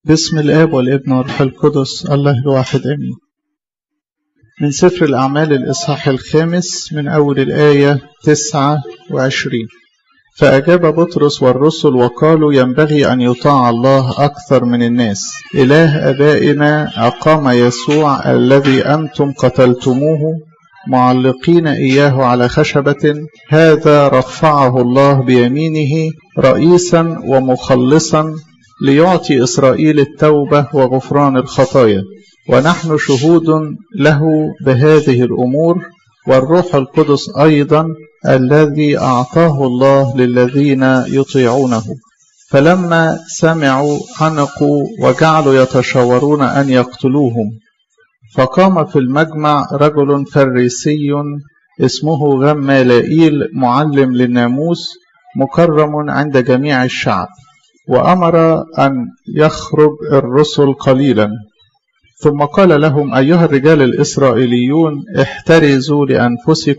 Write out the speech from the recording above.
باسم الآب والابن والروح القدس الله الواحد آمين. من سفر الأعمال الإصحاح 5 من أول الآية 29. فأجاب بطرس والرسل وقالوا: ينبغي أن يطاع الله أكثر من الناس. إله آبائنا أقام يسوع الذي أنتم قتلتموه معلقين إياه على خشبة، هذا رفعه الله بيمينه رئيسا ومخلصا ليعطي إسرائيل التوبة وغفران الخطايا، ونحن شهود له بهذه الأمور، والروح القدس أيضا الذي أعطاه الله للذين يطيعونه. فلما سمعوا حنقوا وجعلوا يتشاورون أن يقتلوهم. فقام في المجمع رجل فريسي اسمه غمالائيل معلم للناموس مكرم عند جميع الشعب، وأمر أن يخرج الرسل قليلا. ثم قال لهم: أيها الرجال الإسرائيليون، احترزوا لأنفسكم